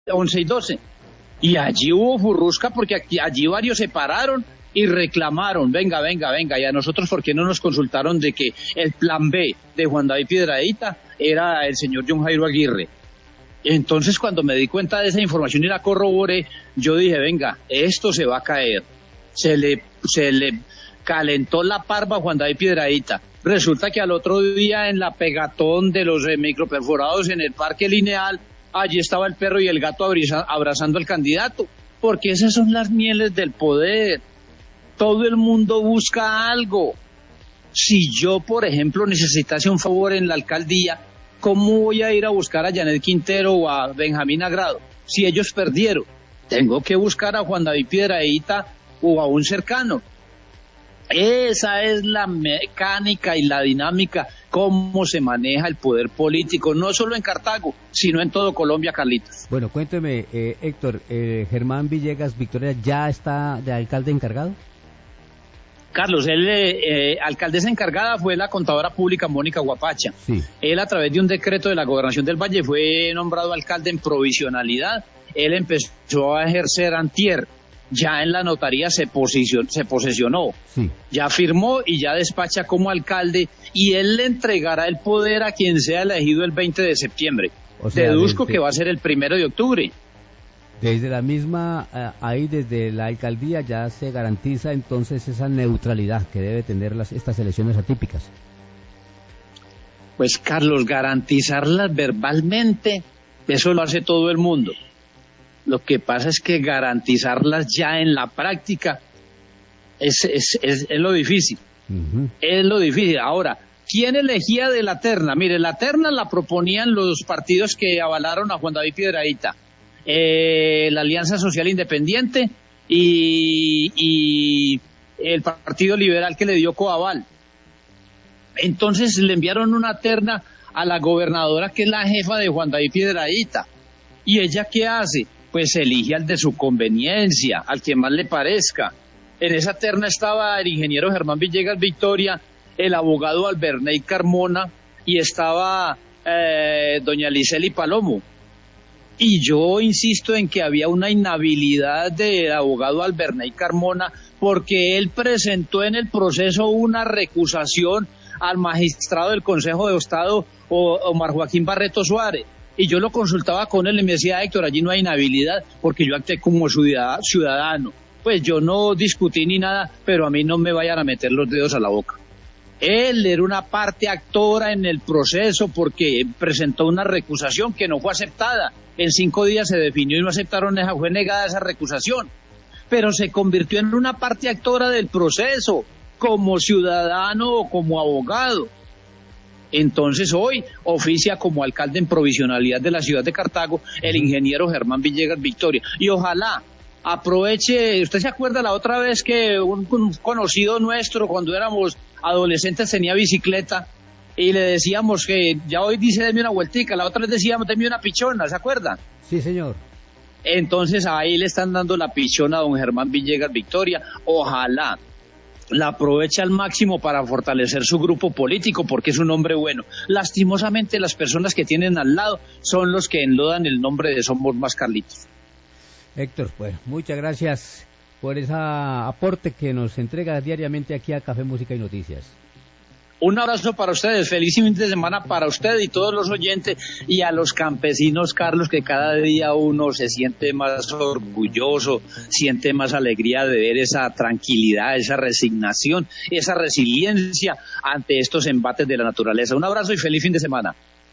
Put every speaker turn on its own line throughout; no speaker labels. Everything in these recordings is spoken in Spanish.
11 y 12. Y allí hubo furrusca porque allí varios se pararon y reclamaron, venga, y a nosotros ¿por qué no nos consultaron de que el plan B de Juan David Piedradita era el señor John Jairo Aguirre? Entonces cuando me di cuenta de esa información y la corroboré, yo dije, venga, esto se va a caer. Se le calentó la parva a Juan David Piedradita. Resulta que al otro día en la pegatón de los microperforados en el Parque Lineal, allí estaba el perro y el gato abrazando al candidato, porque esas son las mieles del poder. Todo el mundo busca algo. Si yo, por ejemplo, necesitase un favor en la alcaldía, ¿cómo voy a ir a buscar a Janet Quintero o a Benjamín Agrado? Si ellos perdieron, tengo que buscar a Juan David Piedradita o a un cercano. Esa es la mecánica y la dinámica, cómo se maneja el poder político, no solo en Cartago, sino en todo Colombia, Carlitos.
Bueno, cuénteme, Héctor, Germán Villegas Victoria, ¿ya está de alcalde encargado?
Carlos, alcaldesa encargada fue la contadora pública Mónica Guapacha.
Sí.
Él, a través de un decreto de la Gobernación del Valle, fue nombrado alcalde en provisionalidad. Él empezó a ejercer antier. Ya en la notaría se posesionó,
sí.
Ya firmó y ya despacha como alcalde, y él le entregará el poder a quien sea elegido el 20 de septiembre. O sea, deduzco que va a ser el 1 de octubre.
Desde la misma, ahí desde la alcaldía ya se garantiza entonces esa neutralidad que debe tener estas elecciones atípicas.
Pues Carlos, garantizarlas verbalmente, eso lo hace todo el mundo. Lo que pasa es que garantizarlas ya en la práctica es lo difícil.
Uh-huh.
Es lo difícil. Ahora, ¿quién elegía de la terna? Mire, la terna la proponían los partidos que avalaron a Juan David Piedradita. La Alianza Social Independiente y el Partido Liberal que le dio coaval. Entonces le enviaron una terna a la gobernadora, que es la jefa de Juan David Piedradita. ¿Y ella qué hace? Pues elige al de su conveniencia, al que más le parezca. En esa terna estaba el ingeniero Germán Villegas Victoria, el abogado Alberney Carmona, y estaba doña Liceli Palomo. Y yo insisto en que había una inhabilidad del abogado Alberney Carmona, porque él presentó en el proceso una recusación al magistrado del Consejo de Estado, Omar Joaquín Barreto Suárez. Y yo lo consultaba con él y me decía, Héctor, allí no hay inhabilidad porque yo actué como ciudadano. Pues yo no discutí ni nada, pero a mí no me vayan a meter los dedos a la boca. Él era una parte actora en el proceso porque presentó una recusación que no fue aceptada. En 5 días se definió y no aceptaron, fue negada esa recusación. Pero se convirtió en una parte actora del proceso, como ciudadano o como abogado. Entonces hoy oficia como alcalde en provisionalidad de la ciudad de Cartago el ingeniero Germán Villegas Victoria. Y ojalá aproveche, ¿usted se acuerda la otra vez que un conocido nuestro cuando éramos adolescentes tenía bicicleta y le decíamos que ya hoy dice deme una vueltica, la otra vez decíamos deme una pichona, ¿se acuerdan?
Sí, señor.
Entonces ahí le están dando la pichona a don Germán Villegas Victoria. Ojalá la aprovecha al máximo para fortalecer su grupo político, porque es un hombre bueno. Lastimosamente las personas que tienen al lado son los que enlodan el nombre de Somos Más Carlitos.
Héctor, pues muchas gracias por ese aporte que nos entrega diariamente aquí a Café, Música y Noticias.
Un abrazo para ustedes, feliz fin de semana para usted y todos los oyentes, y a los campesinos, Carlos, que cada día uno se siente más orgulloso, siente más alegría de ver esa tranquilidad, esa resignación, esa resiliencia ante estos embates de la naturaleza. Un abrazo y feliz fin de semana.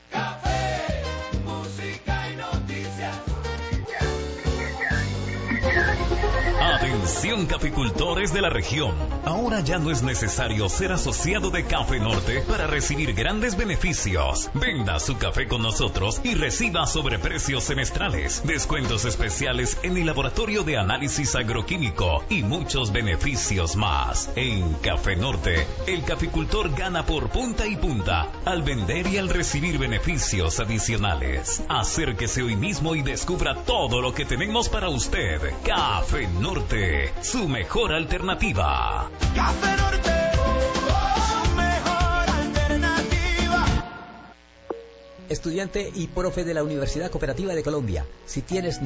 Atención caficultores de la región, ahora ya no es necesario ser asociado de Café Norte para recibir grandes beneficios. Venda su café con nosotros y reciba sobreprecios semestrales, descuentos especiales en el laboratorio de análisis agroquímico y muchos beneficios más. En Café Norte, el caficultor gana por punta y punta al vender y al recibir beneficios adicionales. Acérquese hoy mismo y descubra todo lo que tenemos para usted. Café Norte, su mejor alternativa.
Café Norte, su mejor alternativa.
Estudiante y profe de la Universidad Cooperativa de Colombia, si tienes